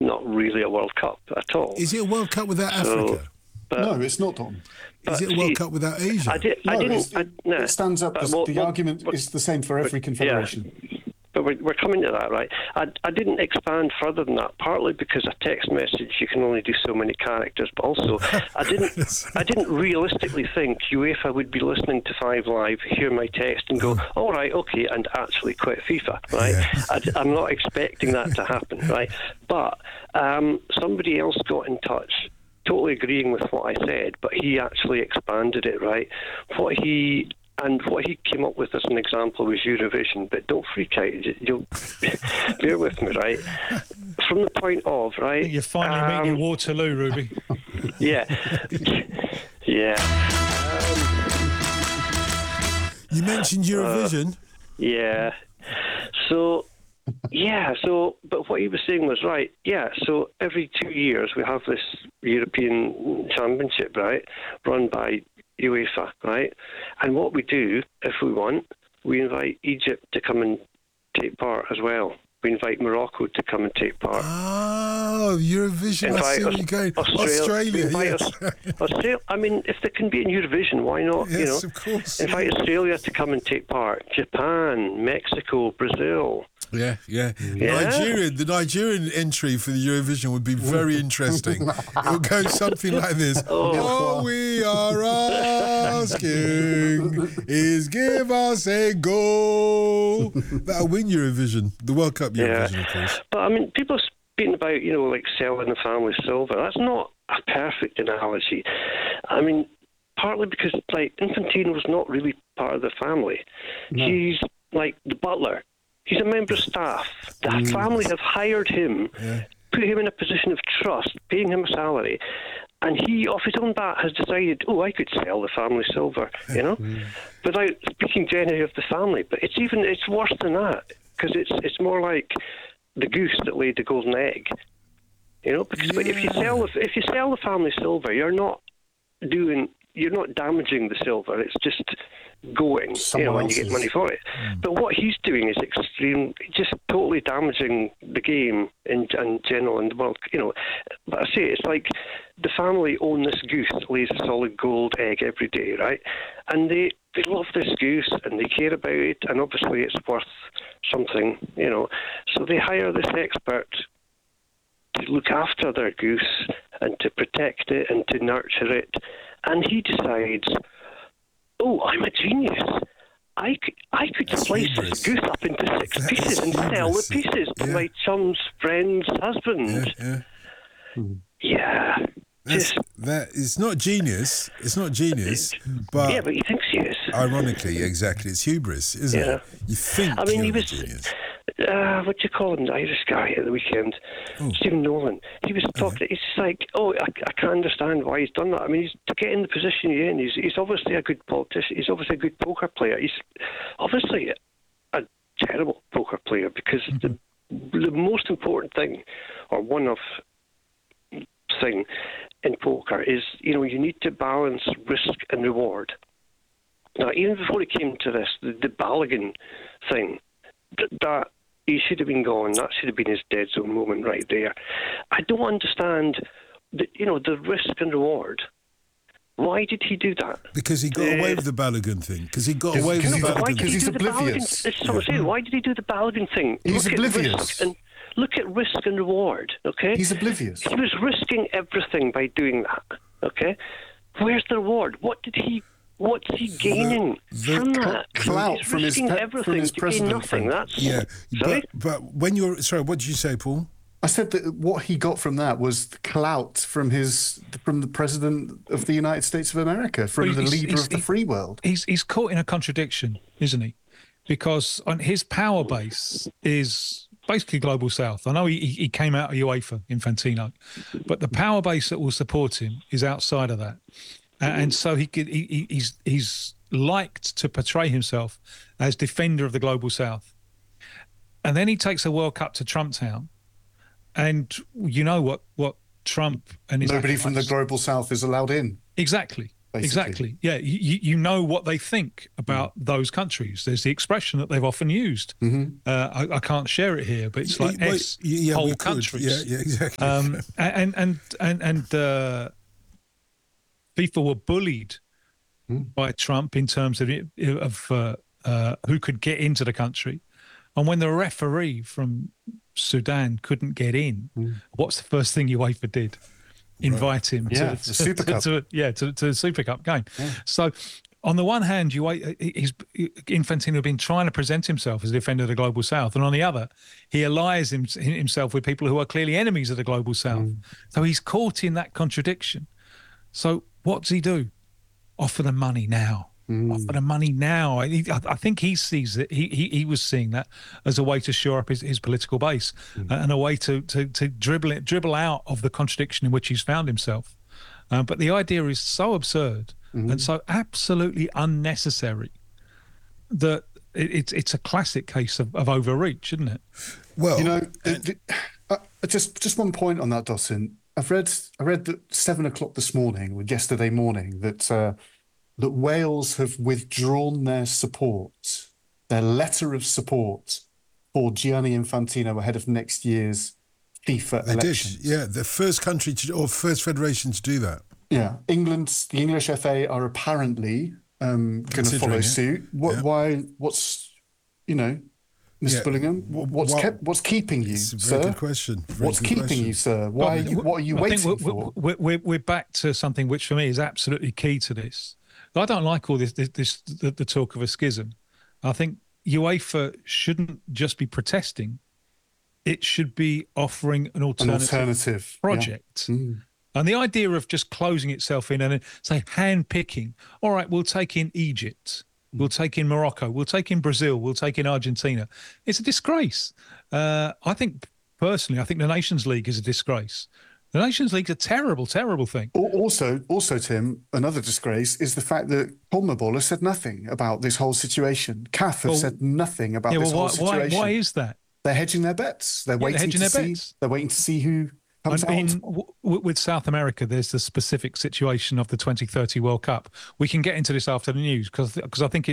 not really a World Cup at all. Is it a World Cup without Africa? No, it's not, Don. Is it a World Cup without Asia? It stands up. The argument is the same for every confederation. Yeah. But we're coming to that, right? I didn't expand further than that, partly because a text message you can only do so many characters, but also I didn't realistically think UEFA would be listening to 5 Live, hear my text and go, all right, okay, and actually quit FIFA, right? Yeah. I'm not expecting that to happen, right? But somebody else got in touch, totally agreeing with what I said, but he actually expanded it, right? What he came up with as an example was Eurovision, but don't freak out. You'll bear with me, right? From the point of, right? You're finally meeting your Waterloo, Ruby. Yeah. Yeah. You mentioned Eurovision. Yeah. But what he was saying was right. Yeah, so every 2 years we have this European Championship, right, run by UEFA, right? And what we do, if we want, we invite Egypt to come and take part as well. We invite Morocco to come and take part. Oh, Eurovision, I see where you're going. Australia, yes. Australia, I mean, if they can be in Eurovision, why not? Yes, of course. Invite Australia to come and take part. Japan, Mexico, Brazil. Yeah. The Nigerian entry for the Eurovision would be very interesting. It would go something like this. All we are asking is give us a goal. That'll win Eurovision, the World Cup Eurovision, of course. But I mean, people are speaking about, like selling the family silver. That's not a perfect analogy. I mean, partly because, Infantino was not really part of the family. No. He's like the butler. He's a member of staff. The family have hired him, put him in a position of trust, paying him a salary, and he, off his own bat, has decided, I could sell the family silver, without speaking generally of the family. But it's worse than that, because it's more like the goose that laid the golden egg, Because but if you sell the family silver, you're not damaging the silver. It's just going, and you get money for it. But what he's doing is just totally damaging the game in general in the world. But I say it's like the family own this goose that lays a solid gold egg every day, right? And they love this goose and they care about it, and obviously it's worth something, So they hire this expert to look after their goose and to protect it and to nurture it. And he decides, I'm a genius. I could slice this goose up into 6 pieces and sell the pieces to my chum's friend's husband. Yeah. It's not genius. It's not genius, but... Yeah, but he thinks he is. Ironically, exactly. It's hubris, isn't it? You think you're a genius. What do you call him, the Irish guy at the weekend? Stephen Nolan. He was talking, it's just like, I can't understand why he's done that. I mean, to get in the position he's in, he's obviously a good politician, he's obviously a good poker player. He's obviously a terrible poker player, because the most important thing, or one of thing in poker is, you need to balance risk and reward. Now, even before he came to this, the Balogun thing, that he should have been gone. That should have been his dead zone moment right there. I don't understand the risk and reward. Why did he do that? Because he got away with the Balogun thing. Because he got away with the Balogun thing. Because he's oblivious. Why did he do the Balogun thing? He's oblivious. Look at risk and reward, okay? He's oblivious. He was risking everything by doing that, okay? Where's the reward? What's he gaining from that? Clout from his president. Nothing. But when you're... Sorry, what did you say, Paul? I said that what he got from that was clout from the president of the United States of America, from the leader of the free world. He's caught in a contradiction, isn't he? Because his power base is basically Global South. I know he came out of UEFA, Infantino, but the power base that will support him is outside of that. And so he's liked to portray himself as defender of the Global South. And then he takes a World Cup to Trump Town, and you know what Trump and his nobody from the Global South is allowed in. Exactly. basically. Exactly. Yeah, you know what they think about those countries. There's the expression that they've often used. I can't share it here, but it's like whole countries. Yeah, exactly. And FIFA were bullied by Trump in terms of who could get into the country. And when the referee from Sudan couldn't get in, what's the first thing UEFA did? Invite him to the Super Cup. To the Super Cup game. Yeah. So on the one hand, Infantino had been trying to present himself as a defender of the Global South, and on the other, he allies himself with people who are clearly enemies of the Global South. So he's caught in that contradiction. So what does he do? Offer the money now. Offer the money now. I think he sees it. He was seeing that as a way to shore up his political base and a way to dribble out of the contradiction in which he's found himself. But the idea is so absurd and so absolutely unnecessary that it's a classic case of overreach, isn't it? Well, just one point on that, Dawson. I read that 7:00 this morning, or yesterday morning, that Wales have withdrawn their letter of support for Gianni Infantino ahead of next year's FIFA elections. Yeah, the first country first federation to do that. Yeah, the English FA are apparently going to follow suit. Why? What's Mr. Bullingham? What's keeping you, it's a sir? very good question. What's keeping you, sir? What are you waiting for? We're back to something which for me is absolutely key to this. I don't like all the talk of a schism. I think UEFA shouldn't just be protesting; it should be offering an alternative project. Yeah. And the idea of just closing itself in and say hand-picking, all right, we'll take in Egypt, we'll take in Morocco, we'll take in Brazil, we'll take in Argentina. It's a disgrace. I think the Nations League is a disgrace. The Nations League's a terrible, terrible thing. Also, Tim, another disgrace is the fact that CONMEBOL has said nothing about this whole situation. CAF have said nothing about this whole situation. Why is that? They're hedging their bets. They're waiting to see who comes out. With South America, there's the specific situation of the 2030 World Cup. We can get into this after the news because I think